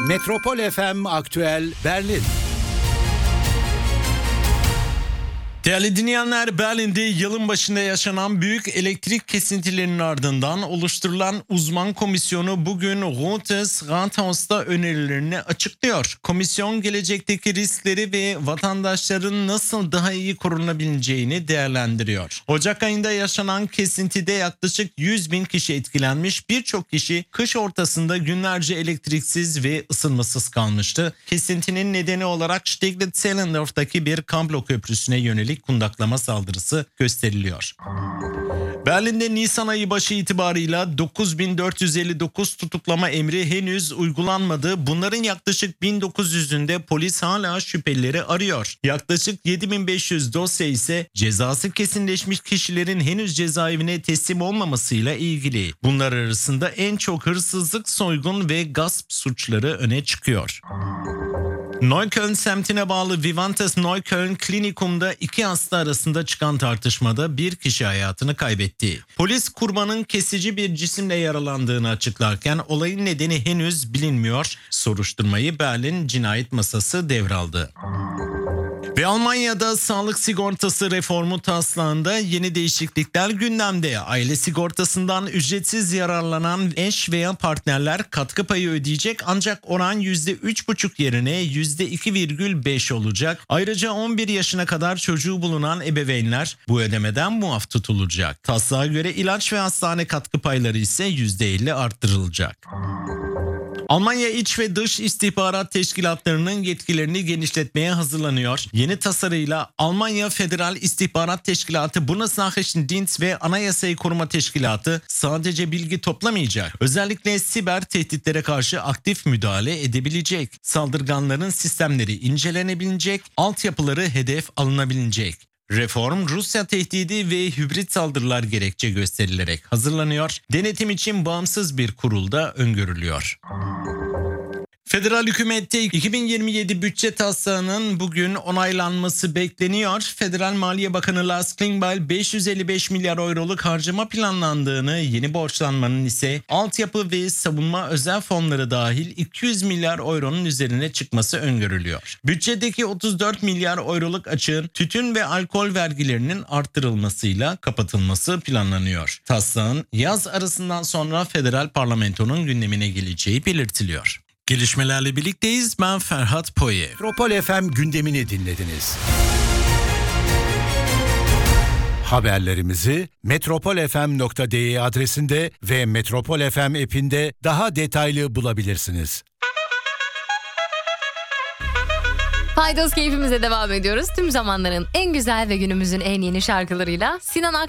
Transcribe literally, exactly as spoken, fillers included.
Metropol F M Aktüel Berlin. Değerli dinleyenler, Berlin'de yılın başında yaşanan büyük elektrik kesintilerinin ardından oluşturulan uzman komisyonu bugün Reuters Rathaus'ta önerilerini açıklıyor. Komisyon gelecekteki riskleri ve vatandaşların nasıl daha iyi korunabileceğini değerlendiriyor. Ocak ayında yaşanan kesintide yaklaşık yüz bin kişi etkilenmiş, birçok kişi kış ortasında günlerce elektriksiz ve ısınmasız kalmıştı. Kesintinin nedeni olarak Steglitz-Zehlendorf'taki bir kablo köprüsüne yönelik kundaklama saldırısı gösteriliyor. Berlin'de Nisan ayı başı itibarıyla dokuz bin dört yüz elli dokuz tutuklama emri henüz uygulanmadı. Bunların yaklaşık bin dokuz yüzünde polis hala şüphelileri arıyor. Yaklaşık yedi bin beş yüz dosya ise cezası kesinleşmiş kişilerin henüz cezaevine teslim olmamasıyla ilgili. Bunlar arasında en çok hırsızlık, soygun ve gasp suçları öne çıkıyor. Neukölln semtine bağlı Vivantes Neukölln Klinikum'da iki hasta arasında çıkan tartışmada bir kişi hayatını kaybetti. Polis kurbanın kesici bir cisimle yaralandığını açıklarken olayın nedeni henüz bilinmiyor. Soruşturmayı Berlin Cinayet Masası devraldı. Ve Almanya'da sağlık sigortası reformu taslağında yeni değişiklikler gündemde. Aile sigortasından ücretsiz yararlanan eş veya partnerler katkı payı ödeyecek, ancak oran yüzde üç buçuk yerine yüzde iki virgül beş olacak. Ayrıca on bir yaşına kadar çocuğu bulunan ebeveynler bu ödemeden muaf tutulacak. Taslağa göre ilaç ve hastane katkı payları ise yüzde elli arttırılacak. Almanya İç ve Dış İstihbarat Teşkilatlarının yetkilerini genişletmeye hazırlanıyor. Yeni tasarıyla Almanya Federal İstihbarat Teşkilatı, Bundesnachrichtendienst ve Anayasayı Koruma Teşkilatı sadece bilgi toplamayacak, özellikle siber tehditlere karşı aktif müdahale edebilecek. Saldırganların sistemleri incelenebilecek, altyapıları hedef alınabilecek. Reform Rusya tehdidi ve hibrit saldırılar gerekçe gösterilerek hazırlanıyor. Denetim için bağımsız bir kurul da öngörülüyor. Federal hükümette iki bin yirmi yedi bütçe taslağının bugün onaylanması bekleniyor. Federal Maliye Bakanı Lars Klingbeil beş yüz elli beş milyar euroluk harcama planlandığını, yeni borçlanmanın ise altyapı ve savunma özel fonları dahil iki yüz milyar euronun üzerine çıkması öngörülüyor. Bütçedeki otuz dört milyar euroluk açığın tütün ve alkol vergilerinin arttırılmasıyla kapatılması planlanıyor. Taslağın yaz arasından sonra federal parlamentonun gündemine geleceği belirtiliyor. Gelişmelerle birlikteyiz. Ben Ferhat Poye. Metropol F M gündemini dinlediniz. Haberlerimizi metropol f m nokta d e adresinde ve Metropol F M app'inde daha detaylı bulabilirsiniz. Paydos keyfimize devam ediyoruz. Tüm zamanların en güzel ve günümüzün en yeni şarkılarıyla Sinan Ak